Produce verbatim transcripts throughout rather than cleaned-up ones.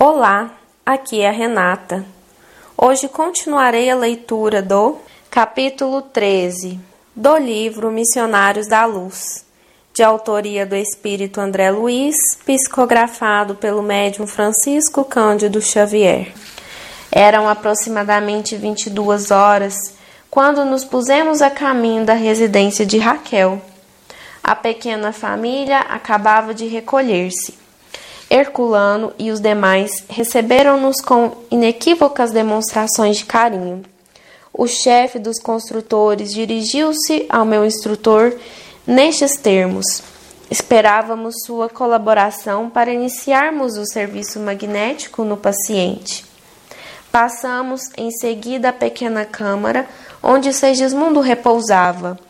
Olá, aqui é a Renata. Hoje continuarei a leitura do capítulo treze do livro Missionários da Luz, de autoria do Espírito André Luiz, psicografado pelo médium Francisco Cândido Xavier. Eram aproximadamente vinte e duas horas quando nos pusemos a caminho da residência de Raquel. A pequena família acabava de recolher-se. Herculano e os demais receberam-nos com inequívocas demonstrações de carinho. O chefe dos construtores dirigiu-se ao meu instrutor nestes termos: esperávamos sua colaboração para iniciarmos o serviço magnético no paciente. Passamos em seguida a pequena câmara onde Segismundo repousava.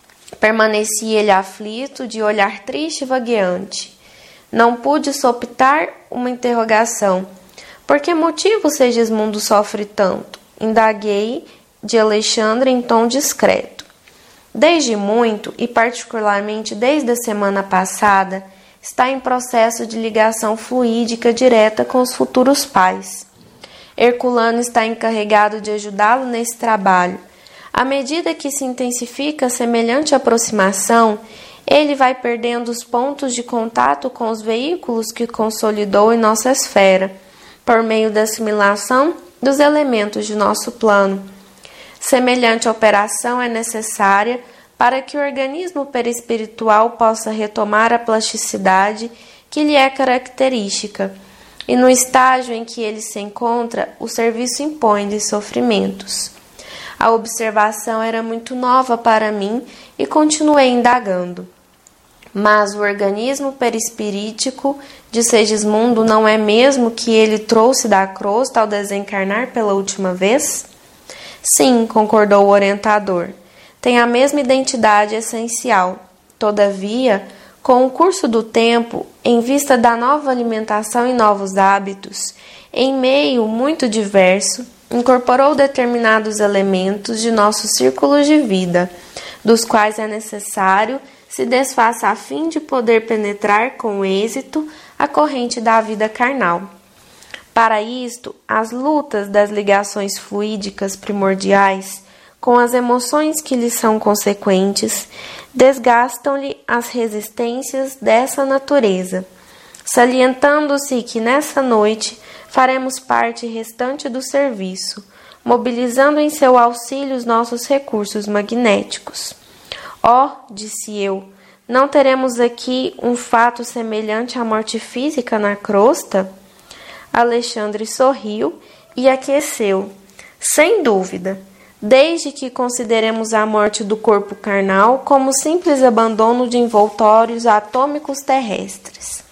Permanecia ele aflito, de olhar triste e vagueante. Não pude soptar uma interrogação. Por que motivo Segismundo sofre tanto? Indaguei de Alexandre em tom discreto. Desde muito, e particularmente desde a semana passada, está em processo de ligação fluídica direta com os futuros pais. Herculano está encarregado de ajudá-lo nesse trabalho. À medida que se intensifica semelhante aproximação, ele vai perdendo os pontos de contato com os veículos que consolidou em nossa esfera, por meio da assimilação dos elementos de nosso plano. Semelhante operação é necessária para que o organismo perispiritual possa retomar a plasticidade que lhe é característica, e no estágio em que ele se encontra, o serviço impõe-lhe sofrimentos. A observação era muito nova para mim e continuei indagando. Mas o organismo perispirítico de Segismundo não é mesmo que ele trouxe da crosta ao desencarnar pela última vez? Sim, concordou o orientador. Tem a mesma identidade essencial. Todavia, com o curso do tempo, em vista da nova alimentação e novos hábitos, em meio muito diverso, incorporou determinados elementos de nosso círculo de vida, dos quais é necessário se desfaça a fim de poder penetrar com êxito a corrente da vida carnal. Para isto, as lutas das ligações fluídicas primordiais, com as emoções que lhes são consequentes, desgastam-lhe as resistências dessa natureza, salientando-se que nessa noite faremos parte restante do serviço, mobilizando em seu auxílio os nossos recursos magnéticos. Ó, oh, disse eu, não teremos aqui um fato semelhante à morte física na crosta? Alexandre sorriu e aqueceu. Sem dúvida, desde que consideremos a morte do corpo carnal como simples abandono de envoltórios atômicos terrestres.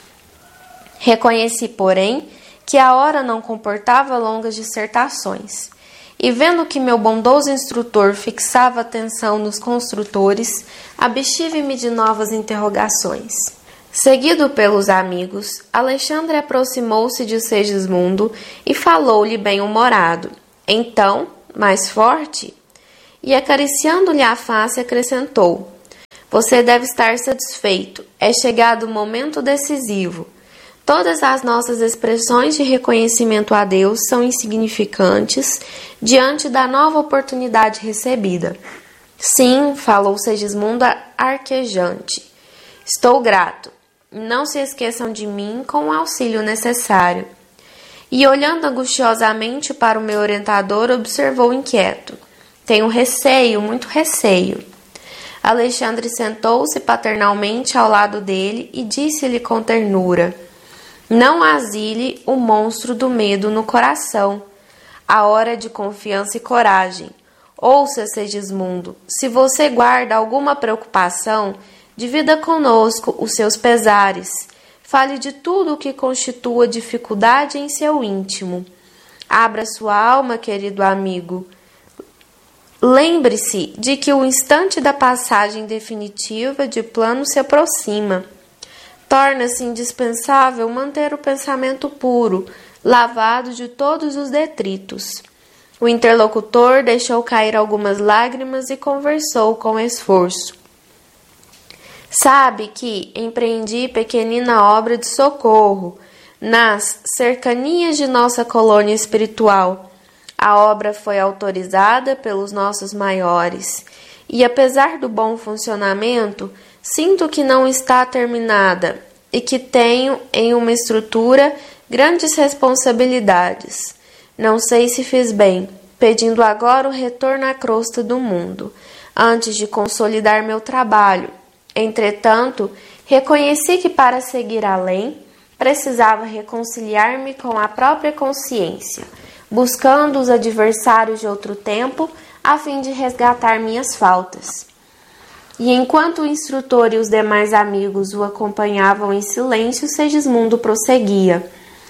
Reconheci, porém, que a hora não comportava longas dissertações. E vendo que meu bondoso instrutor fixava atenção nos construtores, abstive-me de novas interrogações. Seguido pelos amigos, Alexandre aproximou-se de Segismundo e falou-lhe bem-humorado. Então, mais forte, e acariciando-lhe a face, acrescentou: Você deve estar satisfeito. É chegado o momento decisivo. Todas as nossas expressões de reconhecimento a Deus são insignificantes diante da nova oportunidade recebida. Sim, falou Segismundo arquejante. Estou grato. Não se esqueçam de mim com o auxílio necessário. E olhando angustiosamente para o meu orientador, observou inquieto. Tenho receio, muito receio. Alexandre sentou-se paternalmente ao lado dele e disse-lhe com ternura: Não asile o monstro do medo no coração. A hora de confiança e coragem. Ouça, Segismundo, se você guarda alguma preocupação, divida conosco os seus pesares. Fale de tudo o que constitua dificuldade em seu íntimo. Abra sua alma, querido amigo. Lembre-se de que o instante da passagem definitiva de plano se aproxima. Torna-se indispensável manter o pensamento puro, lavado de todos os detritos. O interlocutor deixou cair algumas lágrimas e conversou com esforço. Sabe que empreendi pequenina obra de socorro, Nas cercanias de nossa colônia espiritual, a obra foi autorizada pelos nossos maiores, e apesar do bom funcionamento, sinto que não está terminada e que tenho em uma estrutura grandes responsabilidades. Não sei se fiz bem, pedindo agora o retorno à crosta do mundo, antes de consolidar meu trabalho. Entretanto, reconheci que para seguir além, precisava reconciliar-me com a própria consciência, buscando os adversários de outro tempo, a fim de resgatar minhas faltas. E enquanto o instrutor e os demais amigos o acompanhavam em silêncio, Segismundo prosseguia.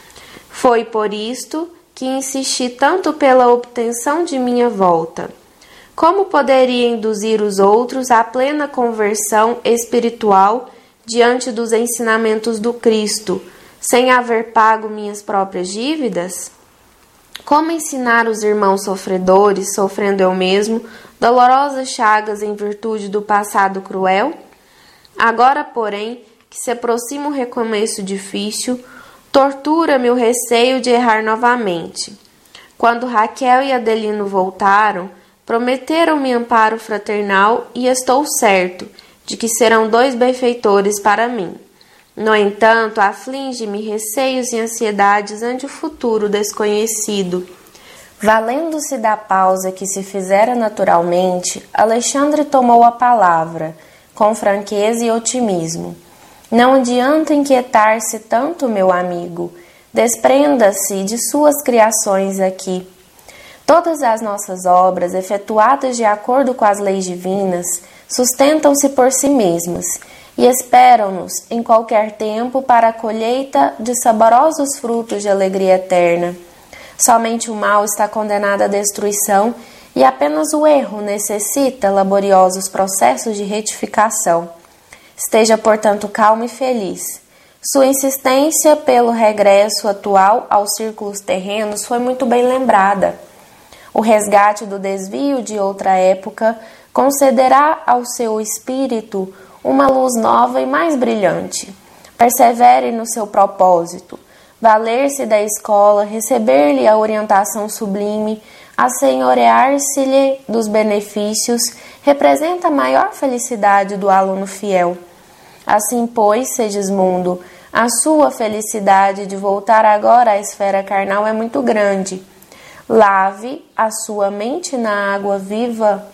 Foi por isto que insisti tanto pela obtenção de minha volta. Como poderia induzir os outros à plena conversão espiritual diante dos ensinamentos do Cristo, sem haver pago minhas próprias dívidas? Como ensinar os irmãos sofredores, sofrendo eu mesmo, dolorosas chagas em virtude do passado cruel? Agora, porém, que se aproxima um recomeço difícil, tortura-me o receio de errar novamente. Quando Raquel e Adelino voltaram, prometeram-me amparo fraternal e estou certo de que serão dois benfeitores para mim. No entanto, aflige-me receios e ansiedades ante o futuro desconhecido. Valendo-se da pausa que se fizera naturalmente, Alexandre tomou a palavra, com franqueza e otimismo. Não adianta inquietar-se tanto, meu amigo. Desprenda-se de suas criações aqui. Todas as nossas obras, efetuadas de acordo com as leis divinas, sustentam-se por si mesmas e esperam-nos em qualquer tempo para a colheita de saborosos frutos de alegria eterna. Somente o mal está condenado à destruição e apenas o erro necessita laboriosos processos de retificação. Esteja, portanto, calmo e feliz. Sua insistência pelo regresso atual aos círculos terrenos foi muito bem lembrada. O resgate do desvio de outra época concederá ao seu espírito uma luz nova e mais brilhante. Persevere no seu propósito. Valer-se da escola, receber-lhe a orientação sublime, assenhorear-se-lhe dos benefícios, representa a maior felicidade do aluno fiel. Assim, pois, Segismundo, a sua felicidade de voltar agora à esfera carnal é muito grande. Lave a sua mente na água viva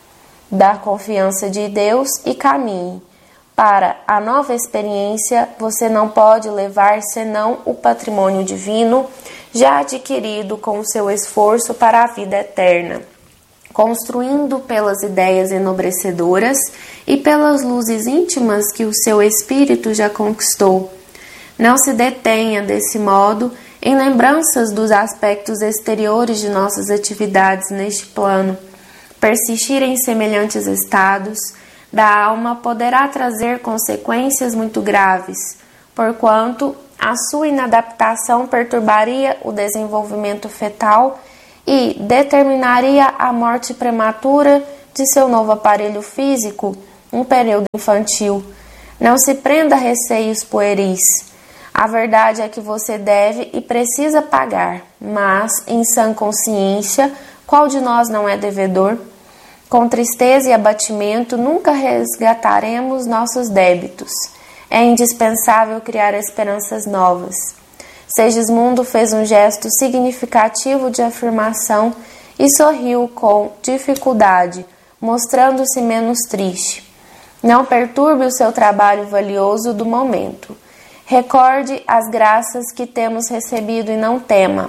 da confiança de Deus e caminhe. Para a nova experiência, você não pode levar senão o patrimônio divino já adquirido com o seu esforço para a vida eterna, construindo pelas ideias enobrecedoras e pelas luzes íntimas que o seu espírito já conquistou. Não se detenha, desse modo, em lembranças dos aspectos exteriores de nossas atividades neste plano. Persistir em semelhantes estados da alma poderá trazer consequências muito graves, porquanto a sua inadaptação perturbaria o desenvolvimento fetal e determinaria a morte prematura de seu novo aparelho físico, um período infantil. Não se prenda a receios pueris. A verdade é que você deve e precisa pagar, mas, em sã consciência, qual de nós não é devedor? Com tristeza e abatimento, nunca resgataremos nossos débitos. É indispensável criar esperanças novas. Segismundo fez um gesto significativo de afirmação e sorriu com dificuldade, mostrando-se menos triste. Não perturbe o seu trabalho valioso do momento. Recorde as graças que temos recebido e não tema.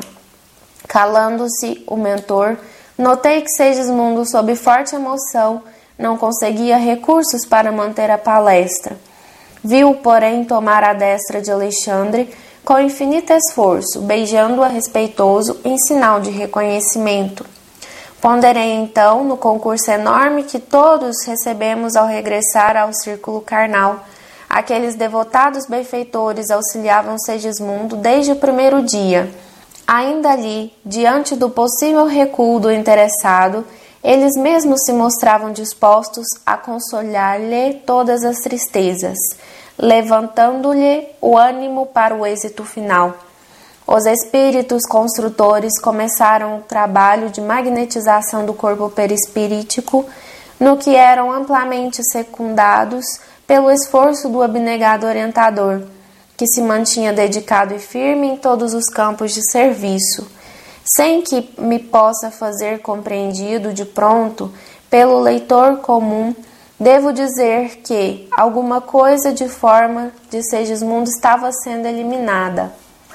Calando-se o mentor, notei que Segismundo, sob forte emoção, não conseguia recursos para manter a palestra. Viu, porém, tomar a destra de Alexandre com infinito esforço, beijando-a respeitoso em sinal de reconhecimento. Ponderei então no concurso enorme que todos recebemos ao regressar ao círculo carnal. Aqueles devotados benfeitores auxiliavam Segismundo desde o primeiro dia. Ainda ali, diante do possível recuo do interessado, eles mesmos se mostravam dispostos a consolar-lhe todas as tristezas. levantando-lhe o ânimo para o êxito final. Os espíritos construtores começaram o trabalho de magnetização do corpo perispirítico, no que eram amplamente secundados pelo esforço do abnegado orientador, que se mantinha dedicado e firme em todos os campos de serviço. Sem que me possa fazer compreendido de pronto pelo leitor comum, devo dizer que alguma coisa de forma de Segismundo estava sendo eliminada.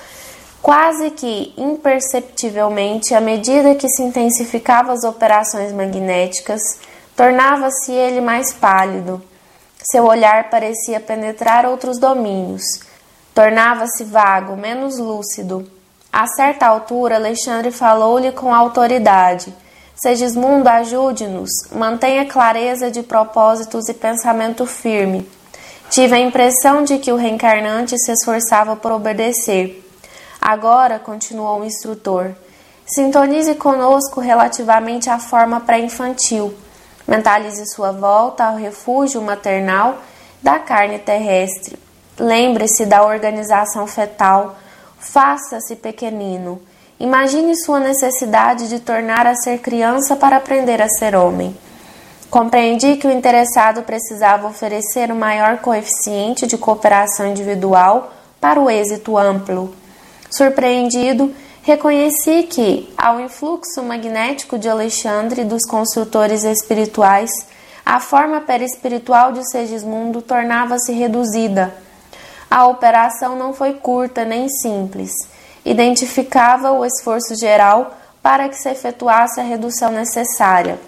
Quase que imperceptivelmente, à medida que se intensificavam as operações magnéticas, tornava-se ele mais pálido. Seu olhar parecia penetrar outros domínios. Tornava-se vago, menos lúcido. A certa altura, Alexandre falou-lhe com autoridade. Segismundo, ajude-nos, mantenha clareza de propósitos e pensamento firme. Tive a impressão de que o reencarnante se esforçava por obedecer. Agora, continuou o instrutor, sintonize conosco relativamente à forma pré-infantil. Mentalize sua volta ao refúgio maternal da carne terrestre. Lembre-se da organização fetal. Faça-se pequenino. Imagine sua necessidade de tornar a ser criança para aprender a ser homem. Compreendi que o interessado precisava oferecer um maior coeficiente de cooperação individual para o êxito amplo. Surpreendido, reconheci que, ao influxo magnético de Alexandre e dos construtores espirituais, a forma perispiritual de Segismundo tornava-se reduzida. A operação não foi curta nem simples. Identificava o esforço geral para que se efetuasse a redução necessária.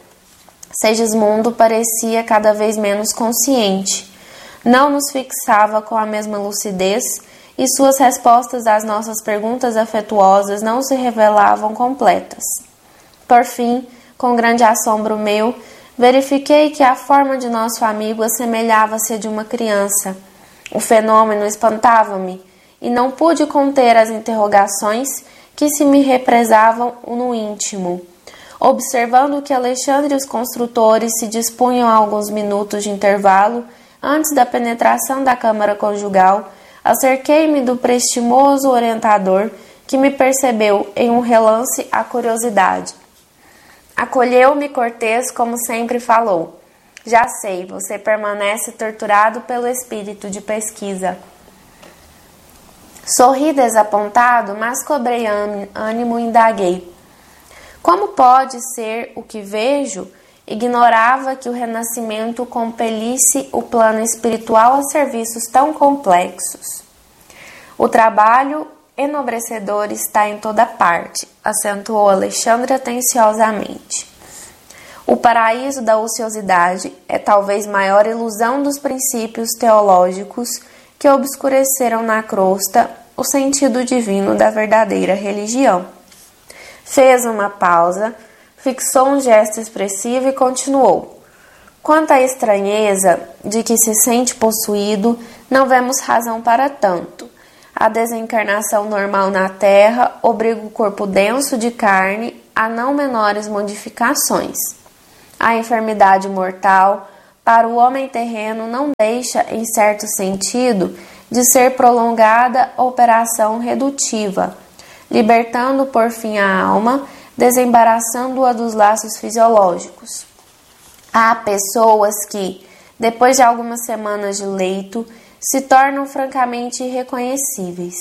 Segismundo parecia cada vez menos consciente. Não nos fixava com a mesma lucidez e suas respostas às nossas perguntas afetuosas não se revelavam completas. Por fim, com grande assombro meu, verifiquei que a forma de nosso amigo assemelhava-se a de uma criança. O fenômeno espantava-me e não pude conter as interrogações que se me represavam no íntimo. Observando que Alexandre e os construtores se dispunham a alguns minutos de intervalo antes da penetração da câmara conjugal, acerquei-me do prestimoso orientador, que me percebeu em um relance a curiosidade. Acolheu-me cortês, como sempre falou. Já sei, você permanece torturado pelo espírito de pesquisa. Sorri desapontado, mas cobrei ânimo e indaguei. Como pode ser o que vejo? Ignorava que o renascimento compelisse o plano espiritual a serviços tão complexos. O trabalho enobrecedor está em toda parte, acentuou Alexandre atenciosamente. O paraíso da ociosidade é talvez maior ilusão dos princípios teológicos que obscureceram na crosta o sentido divino da verdadeira religião. Fez uma pausa, fixou um gesto expressivo e continuou. Quanto à estranheza de que se sente possuído, não vemos razão para tanto. A desencarnação normal na Terra obriga o corpo denso de carne a não menores modificações. A enfermidade mortal, para o homem terreno, não deixa, em certo sentido, de ser prolongada operação redutiva, libertando por fim a alma, desembaraçando-a dos laços fisiológicos. Há pessoas que, depois de algumas semanas de leito, se tornam francamente irreconhecíveis.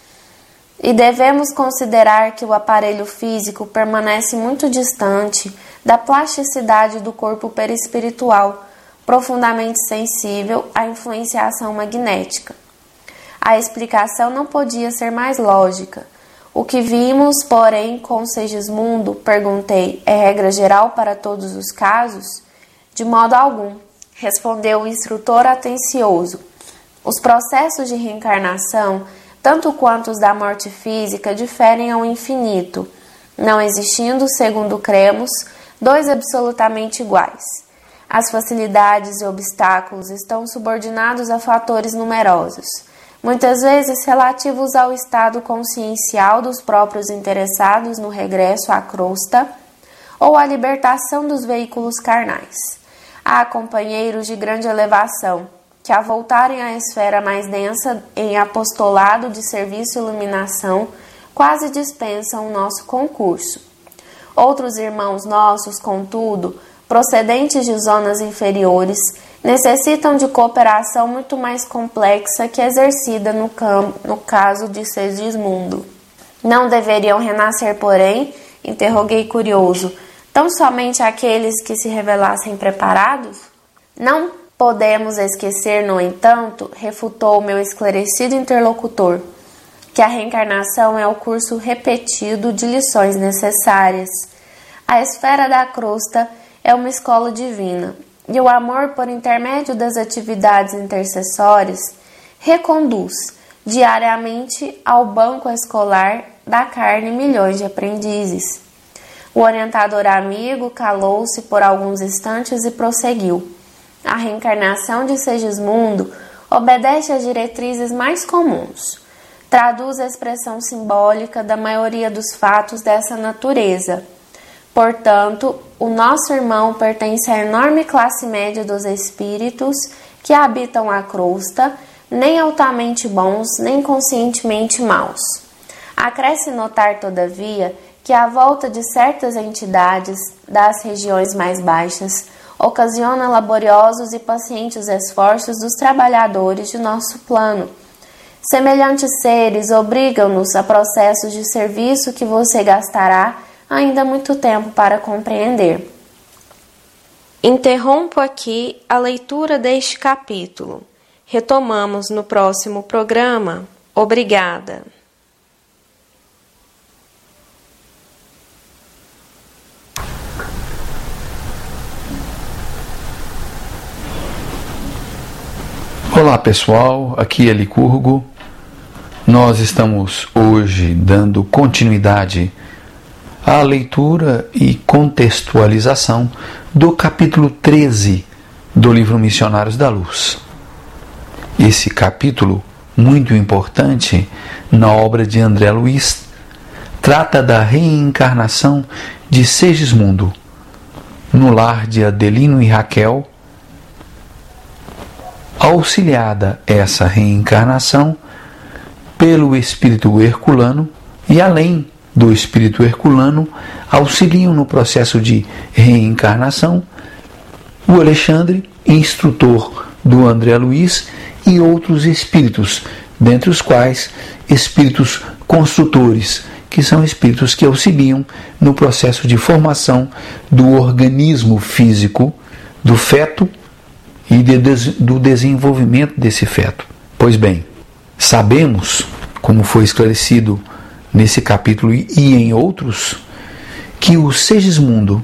E devemos considerar que o aparelho físico permanece muito distante da plasticidade do corpo perispiritual, profundamente sensível à influenciação magnética. A explicação não podia ser mais lógica. O que vimos, porém, com Segismundo, perguntei, é regra geral para todos os casos? De modo algum, respondeu o instrutor atencioso. Os processos de reencarnação, tanto quanto os da morte física, diferem ao infinito, não existindo, segundo cremos, dois absolutamente iguais. As facilidades e obstáculos estão subordinados a fatores numerosos, muitas vezes relativos ao estado consciencial dos próprios interessados no regresso à crosta ou à libertação dos veículos carnais. Há companheiros de grande elevação, que, ao voltarem à esfera mais densa em apostolado de serviço e iluminação, quase dispensam o nosso concurso. Outros irmãos nossos, contudo, procedentes de zonas inferiores, necessitam de cooperação muito mais complexa que exercida no, campo, no caso de Segismundo. Não deveriam renascer, porém, interroguei curioso, tão somente aqueles que se revelassem preparados? Não podemos esquecer, no entanto, refutou o meu esclarecido interlocutor, que a reencarnação é o curso repetido de lições necessárias. A esfera da crosta é uma escola divina, e o amor, por intermédio das atividades intercessórias, reconduz diariamente ao banco escolar da carne milhões de aprendizes. O orientador amigo calou-se por alguns instantes e prosseguiu. A reencarnação de Segismundo obedece às diretrizes mais comuns. Traduz a expressão simbólica da maioria dos fatos dessa natureza. Portanto, o nosso irmão pertence à enorme classe média dos espíritos que habitam a crosta, nem altamente bons, nem conscientemente maus. Acresce notar, todavia, que a volta de certas entidades das regiões mais baixas ocasiona laboriosos e pacientes esforços dos trabalhadores de nosso plano. Semelhantes seres obrigam-nos a processos de serviço que você gastará ainda muito tempo para compreender. Interrompo aqui a leitura deste capítulo. Retomamos no próximo programa. Obrigada. Olá pessoal, aqui é Licurgo. Nós estamos hoje dando continuidade à leitura e contextualização do capítulo treze do livro Missionários da Luz. Esse capítulo, muito importante na obra de André Luiz, trata da reencarnação de Segismundo no lar de Adelino e Raquel. Auxiliada essa reencarnação pelo espírito herculano, e além do espírito herculano, auxiliam no processo de reencarnação o Alexandre, instrutor do André Luiz, e outros espíritos, dentre os quais espíritos construtores, que são espíritos que auxiliam no processo de formação do organismo físico do feto e de des, do desenvolvimento desse feto. Pois bem, sabemos, como foi esclarecido nesse capítulo e em outros, que o Segismundo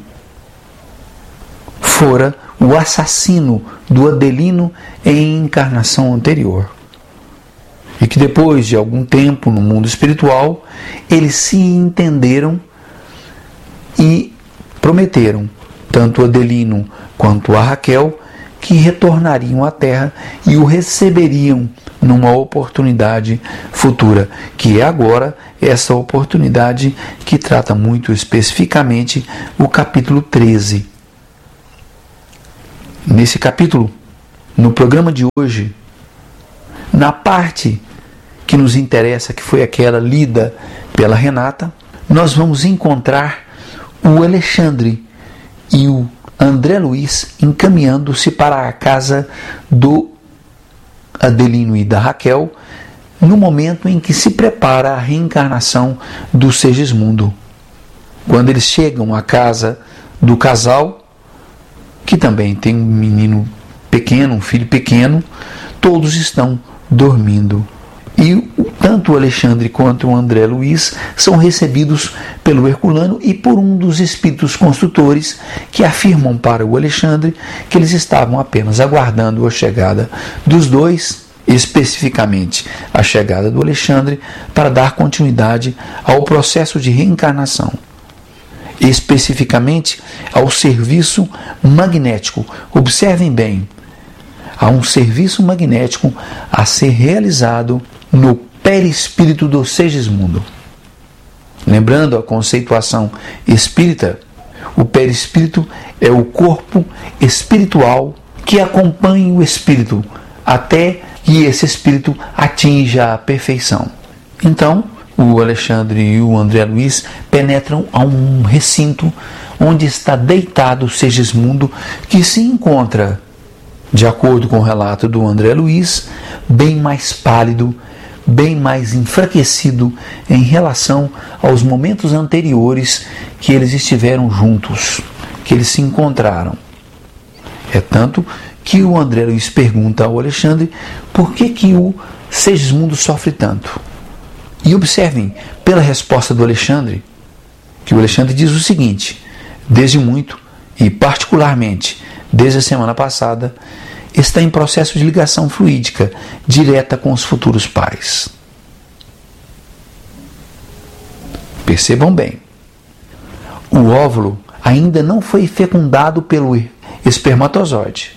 fora o assassino do Adelino em encarnação anterior. E que depois de algum tempo no mundo espiritual, eles se entenderam e prometeram, tanto Adelino quanto a Raquel, que retornariam à Terra e o receberiam numa oportunidade futura, que é agora essa oportunidade que trata muito especificamente o capítulo treze. Nesse capítulo, no programa de hoje, na parte que nos interessa, que foi aquela lida pela Renata, nós vamos encontrar o Alexandre e o André Luiz encaminhando-se para a casa do Adelino e da Raquel, no momento em que se prepara a reencarnação do Segismundo. Quando eles chegam à casa do casal, que também tem um menino pequeno, um filho pequeno, todos estão dormindo. E tanto o Alexandre quanto o André Luiz são recebidos pelo Herculano e por um dos espíritos construtores, que afirmam para o Alexandre que eles estavam apenas aguardando a chegada dos dois, especificamente a chegada do Alexandre, para dar continuidade ao processo de reencarnação, especificamente ao serviço magnético. Observem bem, há um serviço magnético a ser realizado no perispírito do Segismundo. Lembrando a conceituação espírita, o perispírito é o corpo espiritual que acompanha o espírito até que esse espírito atinja a perfeição. Então, o Alexandre e o André Luiz penetram a um recinto onde está deitado Segismundo, que se encontra, de acordo com o relato do André Luiz, bem mais pálido, bem mais enfraquecido em relação aos momentos anteriores que eles estiveram juntos, que eles se encontraram. É tanto que o André Luiz pergunta ao Alexandre por que, que o Segismundo sofre tanto. E observem, pela resposta do Alexandre, que o Alexandre diz o seguinte: desde muito, e particularmente desde a semana passada, está em processo de ligação fluídica direta com os futuros pais. Percebam bem, o óvulo ainda não foi fecundado pelo espermatozoide,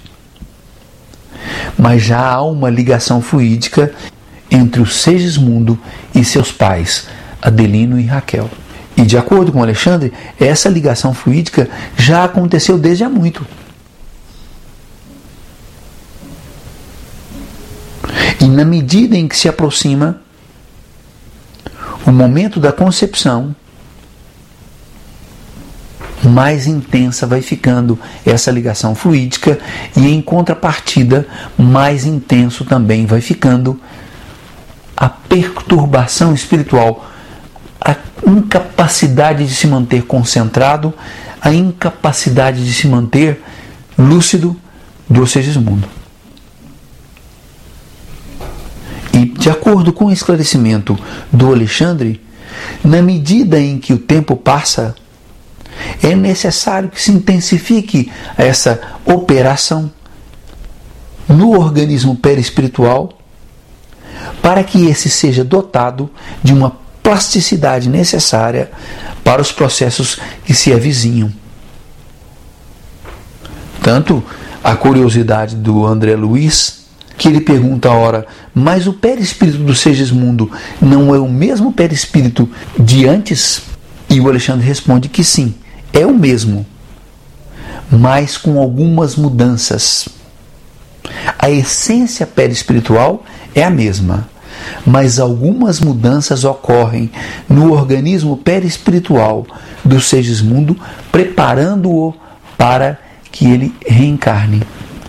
mas já há uma ligação fluídica entre o Segismundo e seus pais, Adelino e Raquel. E de acordo com Alexandre, essa ligação fluídica já aconteceu desde há muito. E na medida em que se aproxima o momento da concepção, mais intensa vai ficando essa ligação fluídica, e em contrapartida, mais intenso também vai ficando a perturbação espiritual, a incapacidade de se manter concentrado, a incapacidade de se manter lúcido do Segismundo. E, de acordo com o esclarecimento do Alexandre, na medida em que o tempo passa, é necessário que se intensifique essa operação no organismo perispiritual para que esse seja dotado de uma plasticidade necessária para os processos que se avizinham. Tanto a curiosidade do André Luiz, que ele pergunta a hora, mas o perispírito do Segismundo não é o mesmo perispírito de antes? E o Alexandre responde que sim, é o mesmo, mas com algumas mudanças. A essência perispiritual é a mesma, mas algumas mudanças ocorrem no organismo perispiritual do Segismundo, preparando-o para que ele reencarne.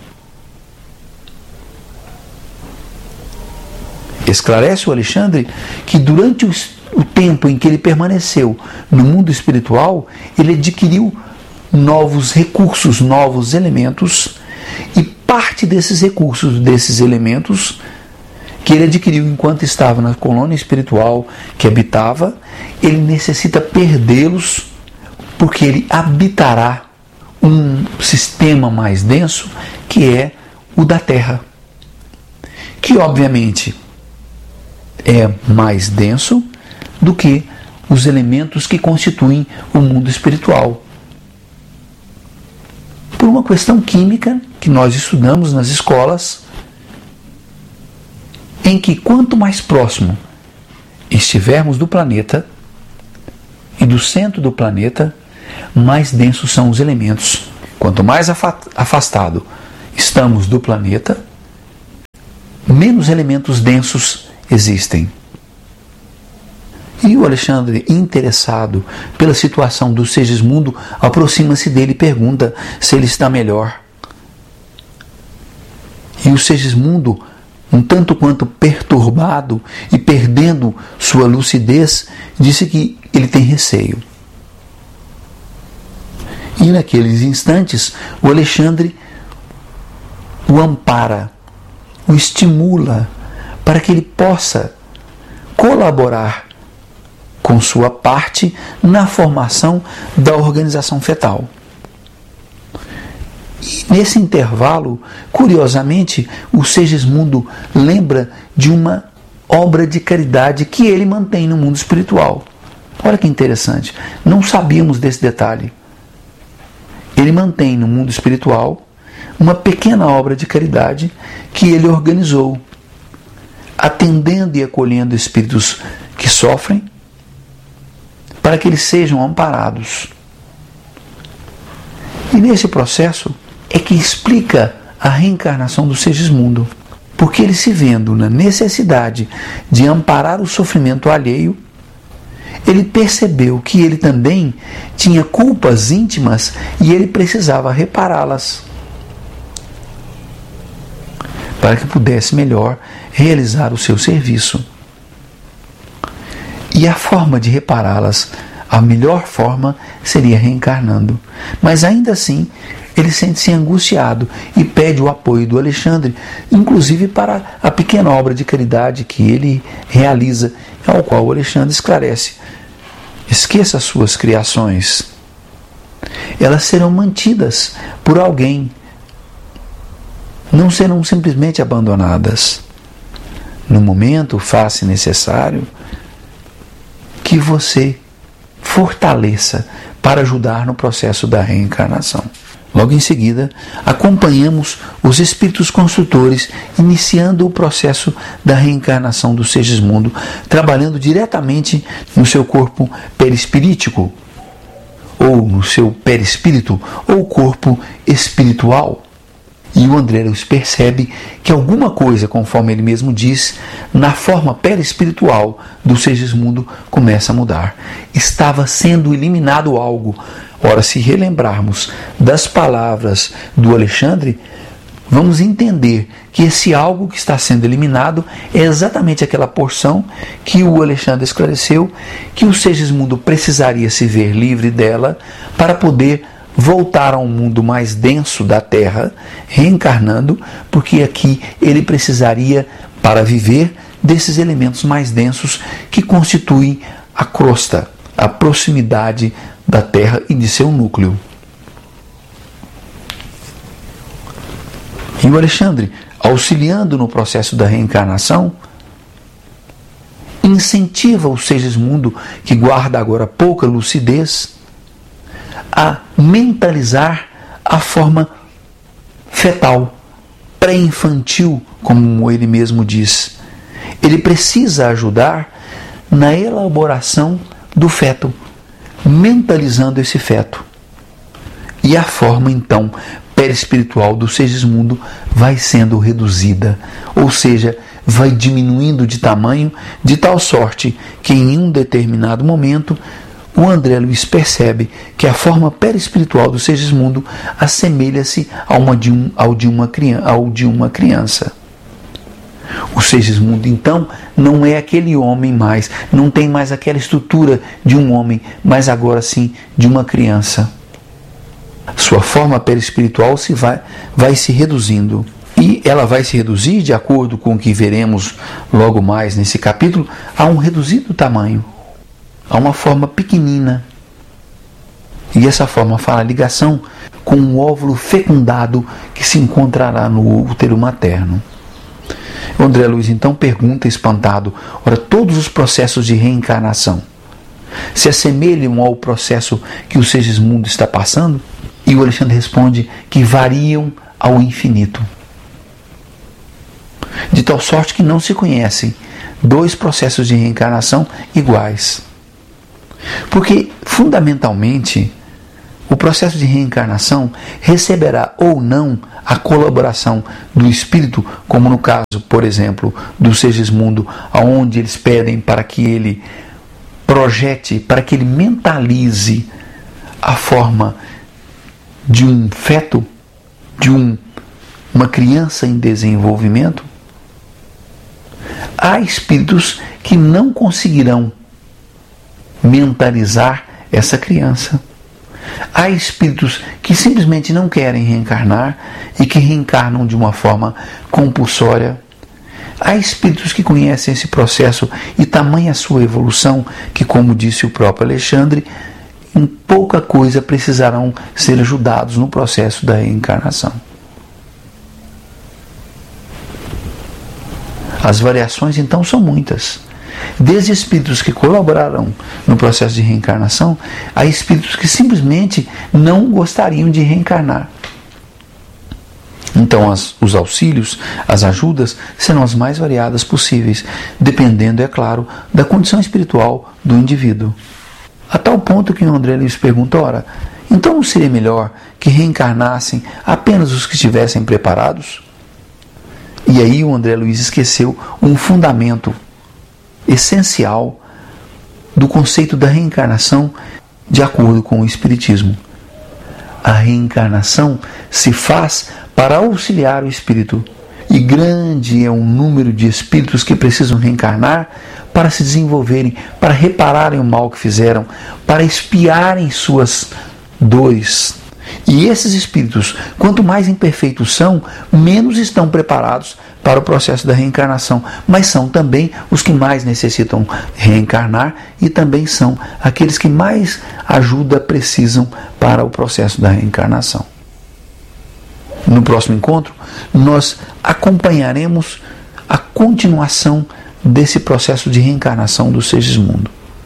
Esclarece o Alexandre que durante o, o tempo em que ele permaneceu no mundo espiritual, ele adquiriu novos recursos, novos elementos, e parte desses recursos, desses elementos que ele adquiriu enquanto estava na colônia espiritual que habitava, ele necessita perdê-los, porque ele habitará um sistema mais denso, que é o da Terra, que obviamente é mais denso do que os elementos que constituem o mundo espiritual. Por uma questão química que nós estudamos nas escolas, em que quanto mais próximo estivermos do planeta e do centro do planeta, mais densos são os elementos. Quanto mais afastado estamos do planeta, menos elementos densos existem. E o Alexandre, interessado pela situação do Segismundo, aproxima-se dele e pergunta se ele está melhor. E o Segismundo, um tanto quanto perturbado e perdendo sua lucidez, disse que ele tem receio. E naqueles instantes, o Alexandre o ampara, o estimula para que ele possa colaborar com sua parte na formação da organização fetal. E nesse intervalo, curiosamente, o Segismundo lembra de uma obra de caridade que ele mantém no mundo espiritual. Olha que interessante, não sabíamos desse detalhe. Ele mantém no mundo espiritual uma pequena obra de caridade que ele organizou, atendendo e acolhendo espíritos que sofrem, para que eles sejam amparados. E nesse processo é que explica a reencarnação do Segismundo. porque ele, se vendo na necessidade de amparar o sofrimento alheio, ele percebeu que ele também tinha culpas íntimas e ele precisava repará-las para que pudesse melhor realizar o seu serviço. E a forma de repará-las, a melhor forma, seria reencarnando. Mas ainda assim, ele sente-se angustiado e pede o apoio do Alexandre, inclusive para a pequena obra de caridade que ele realiza, ao qual o Alexandre esclarece: esqueça as suas criações. Elas serão mantidas por alguém. Não serão simplesmente abandonadas. No momento, faça necessário que você fortaleça para ajudar no processo da reencarnação. Logo em seguida, acompanhamos os espíritos construtores iniciando o processo da reencarnação do Segismundo, trabalhando diretamente no seu corpo perispirítico, ou no seu perispírito, ou corpo espiritual. E o André Luiz percebe que alguma coisa, conforme ele mesmo diz, na forma perispiritual do Segismundo começa a mudar. Estava sendo eliminado algo. Ora, se relembrarmos das palavras do Alexandre, vamos entender que esse algo que está sendo eliminado é exatamente aquela porção que o Alexandre esclareceu, que o Segismundo precisaria se ver livre dela para poder voltar a um mundo mais denso da Terra, reencarnando, porque aqui ele precisaria, para viver, desses elementos mais densos que constituem a crosta, a proximidade da Terra e de seu núcleo. E o Alexandre, auxiliando no processo da reencarnação, incentiva o Segismundo, que guarda agora pouca lucidez, a mentalizar a forma fetal, pré-infantil, como ele mesmo diz. Ele precisa ajudar na elaboração do feto, mentalizando esse feto. E a forma, então, perispiritual do Segismundo vai sendo reduzida, ou seja, vai diminuindo de tamanho, de tal sorte que em um determinado momento o André Luiz percebe que a forma perispiritual do Segismundo assemelha-se a uma de um, ao, de uma, ao de uma criança. O Segismundo, então, não é aquele homem mais, não tem mais aquela estrutura de um homem, mas agora sim de uma criança. Sua forma perispiritual se vai, vai se reduzindo. E ela vai se reduzir, de acordo com o que veremos logo mais nesse capítulo, a um reduzido tamanho, a uma forma pequenina. E essa forma fará ligação com um óvulo fecundado que se encontrará no útero materno. O André Luiz então pergunta espantado: ora, todos os processos de reencarnação se assemelham ao processo que o Segismundo está passando? E o Alexandre responde que variam ao infinito, de tal sorte que não se conhecem dois processos de reencarnação iguais. Porque, fundamentalmente, o processo de reencarnação receberá ou não a colaboração do espírito, como no caso, por exemplo, do Segismundo, onde eles pedem para que ele projete, para que ele mentalize a forma de um feto, de um, uma criança em desenvolvimento. Há espíritos que não conseguirão mentalizar essa criança. Há espíritos que simplesmente não querem reencarnar e que reencarnam de uma forma compulsória. Há espíritos que conhecem esse processo e tamanha a sua evolução que, como disse o próprio Alexandre, em pouca coisa precisarão ser ajudados no processo da reencarnação. As variações então são muitas. Desde espíritos que colaborarão no processo de reencarnação, a espíritos que simplesmente não gostariam de reencarnar. Então as, os auxílios, as ajudas serão as mais variadas possíveis, dependendo, é claro, da condição espiritual do indivíduo. A tal ponto que o André Luiz pergunta: ora, então não seria melhor que reencarnassem apenas os que estivessem preparados? E aí o André Luiz esqueceu um fundamento essencial do conceito da reencarnação de acordo com o Espiritismo. A reencarnação se faz para auxiliar o espírito, e grande é o número de espíritos que precisam reencarnar para se desenvolverem, para repararem o mal que fizeram, para expiarem suas dores. E esses espíritos, quanto mais imperfeitos são, menos estão preparados para o processo da reencarnação, mas são também os que mais necessitam reencarnar e também são aqueles que mais ajuda precisam para o processo da reencarnação. No próximo encontro, nós acompanharemos a continuação desse processo de reencarnação do Segismundo.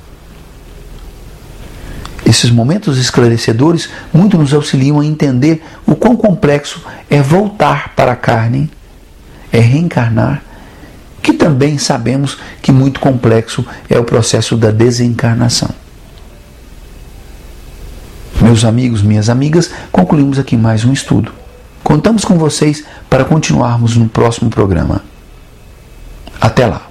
Esses momentos esclarecedores muito nos auxiliam a entender o quão complexo é voltar para a carne, é reencarnar, que também sabemos que muito complexo é o processo da desencarnação. Meus amigos, minhas amigas, concluímos aqui mais um estudo. Contamos com vocês para continuarmos no próximo programa. Até lá!